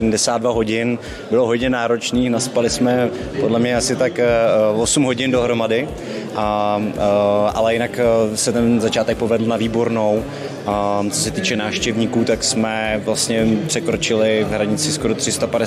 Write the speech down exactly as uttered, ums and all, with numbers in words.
padesát dva hodin, bylo hodně náročný, naspali jsme podle mě asi tak osm hodin dohromady, a, ale jinak se ten začátek povedl na výbornou. A co se týče návštěvníků, tak jsme vlastně překročili v hranici skoro tři sta padesát